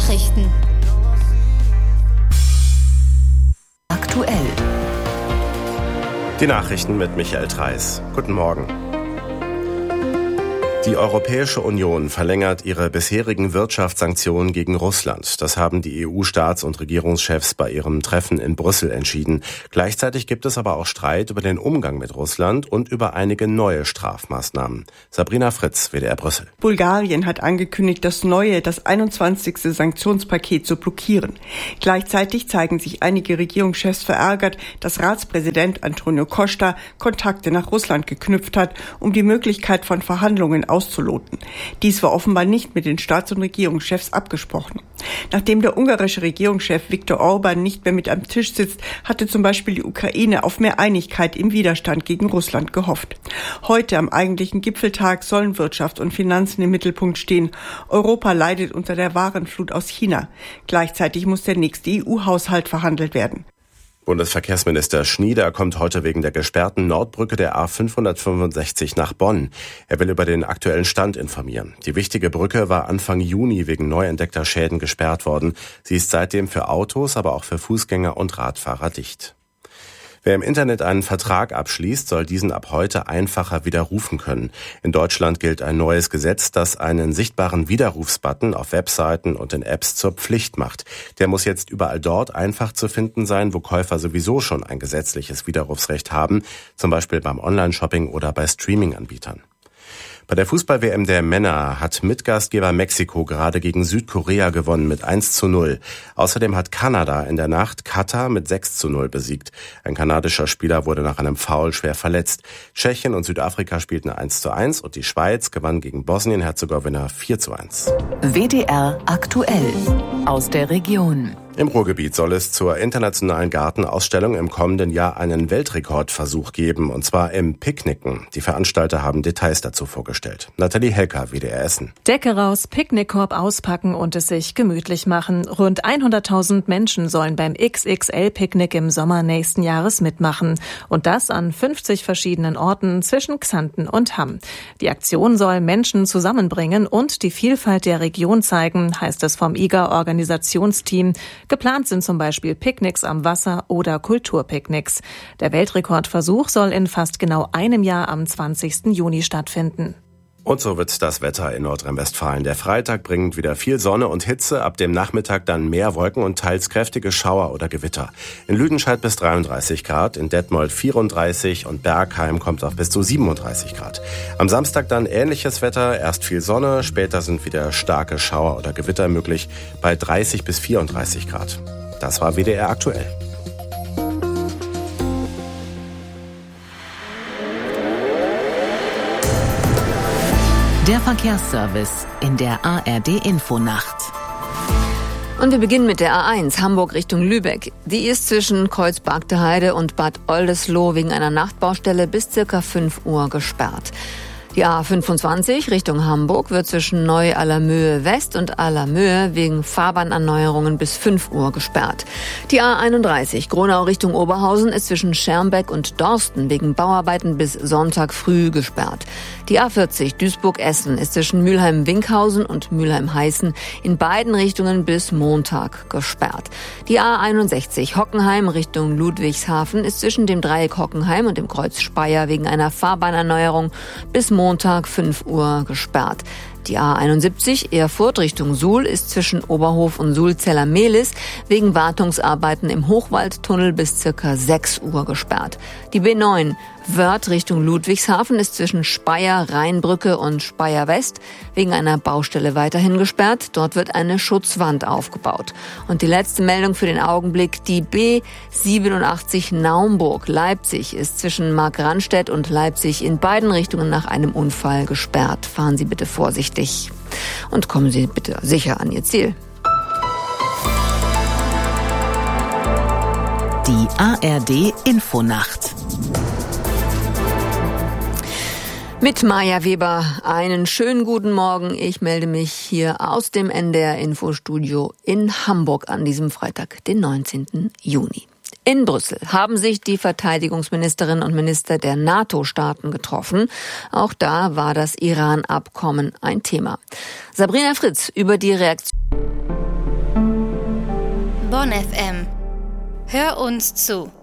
Nachrichten. Aktuell. Die Nachrichten mit Michael Treis. Guten Morgen. Die Europäische Union verlängert ihre bisherigen Wirtschaftssanktionen gegen Russland. Das haben die EU-Staats- und Regierungschefs bei ihrem Treffen in Brüssel entschieden. Gleichzeitig gibt es aber auch Streit über den Umgang mit Russland und über einige neue Strafmaßnahmen. Sabrina Fritz, WDR Brüssel. Bulgarien hat angekündigt, das 21. Sanktionspaket zu blockieren. Gleichzeitig zeigen sich einige Regierungschefs verärgert, dass Ratspräsident Antonio Costa Kontakte nach Russland geknüpft hat, um die Möglichkeit von Verhandlungen auszuloten. Dies war offenbar nicht mit den Staats- und Regierungschefs abgesprochen. Nachdem der ungarische Regierungschef Viktor Orbán nicht mehr mit am Tisch sitzt, hatte zum Beispiel die Ukraine auf mehr Einigkeit im Widerstand gegen Russland gehofft. Heute am eigentlichen Gipfeltag sollen Wirtschaft und Finanzen im Mittelpunkt stehen. Europa leidet unter der Warenflut aus China. Gleichzeitig muss der nächste EU-Haushalt verhandelt werden. Bundesverkehrsminister Schnieder kommt heute wegen der gesperrten Nordbrücke der A565 nach Bonn. Er will über den aktuellen Stand informieren. Die wichtige Brücke war Anfang Juni wegen neu entdeckter Schäden gesperrt worden. Sie ist seitdem für Autos, aber auch für Fußgänger und Radfahrer dicht. Wer im Internet einen Vertrag abschließt, soll diesen ab heute einfacher widerrufen können. In Deutschland gilt ein neues Gesetz, das einen sichtbaren Widerrufsbutton auf Webseiten und in Apps zur Pflicht macht. Der muss jetzt überall dort einfach zu finden sein, wo Käufer sowieso schon ein gesetzliches Widerrufsrecht haben, zum Beispiel beim Online-Shopping oder bei Streaming-Anbietern. Bei der Fußball-WM der Männer hat Mitgastgeber Mexiko gerade gegen Südkorea gewonnen mit 1:0. Außerdem hat Kanada in der Nacht Katar mit 6:0 besiegt. Ein kanadischer Spieler wurde nach einem Foul schwer verletzt. Tschechien und Südafrika spielten 1:1 und die Schweiz gewann gegen Bosnien-Herzegowina 4:1. WDR aktuell aus der Region. Im Ruhrgebiet soll es zur internationalen Gartenausstellung im kommenden Jahr einen Weltrekordversuch geben, und zwar im Picknicken. Die Veranstalter haben Details dazu vorgestellt. Nathalie Helker, WDR Essen. Decke raus, Picknickkorb auspacken und es sich gemütlich machen. Rund 100.000 Menschen sollen beim XXL-Picknick im Sommer nächsten Jahres mitmachen. Und das an 50 verschiedenen Orten zwischen Xanten und Hamm. Die Aktion soll Menschen zusammenbringen und die Vielfalt der Region zeigen, heißt es vom IGA-Organisationsteam. Geplant sind zum Beispiel Picknicks am Wasser oder Kulturpicknicks. Der Weltrekordversuch soll in fast genau einem Jahr am 20. Juni stattfinden. Und so wird das Wetter in Nordrhein-Westfalen. Der Freitag bringt wieder viel Sonne und Hitze, ab dem Nachmittag dann mehr Wolken und teils kräftige Schauer oder Gewitter. In Lüdenscheid bis 33 Grad, in Detmold 34 und Bergheim kommt auf bis zu 37 Grad. Am Samstag dann ähnliches Wetter, erst viel Sonne, später sind wieder starke Schauer oder Gewitter möglich bei 30 bis 34 Grad. Das war WDR aktuell. Der Verkehrsservice in der ARD-Infonacht. Und wir beginnen mit der A1 Hamburg Richtung Lübeck. Die ist zwischen Kreuz-Bagdeheide und Bad Oldesloe wegen einer Nachtbaustelle bis ca. 5 Uhr gesperrt. Die A25 Richtung Hamburg wird zwischen Neu-Allermöhe West und Allermöhe wegen Fahrbahnerneuerungen bis 5 Uhr gesperrt. Die A31 Gronau Richtung Oberhausen ist zwischen Schermbeck und Dorsten wegen Bauarbeiten bis Sonntag früh gesperrt. Die A40 Duisburg-Essen ist zwischen Mülheim-Winkhausen und Mülheim-Heißen in beiden Richtungen bis Montag gesperrt. Die A61 Hockenheim Richtung Ludwigshafen ist zwischen dem Dreieck Hockenheim und dem Kreuz Speyer wegen einer Fahrbahnerneuerung bis Montag 5 Uhr gesperrt. Die A71 Erfurt Richtung Suhl ist zwischen Oberhof und Sulzeller-Mehlis wegen Wartungsarbeiten im Hochwaldtunnel bis ca. 6 Uhr gesperrt. Die B9 Wörth Richtung Ludwigshafen ist zwischen Speyer, Rheinbrücke und Speyer West wegen einer Baustelle weiterhin gesperrt. Dort wird eine Schutzwand aufgebaut. Und die letzte Meldung für den Augenblick, die B87 Naumburg-Leipzig ist zwischen Markranstädt und Leipzig in beiden Richtungen nach einem Unfall gesperrt. Fahren Sie bitte vorsichtig und kommen Sie bitte sicher an Ihr Ziel. Die ARD-Infonacht. Mit Maja Weber einen schönen guten Morgen. Ich melde mich hier aus dem NDR-Infostudio in Hamburg an diesem Freitag, den 19. Juni. In Brüssel haben sich die Verteidigungsministerinnen und Minister der NATO-Staaten getroffen. Auch da war das Iran-Abkommen ein Thema. Sabrina Fritz über die Reaktion. Bonn FM. Hör uns zu.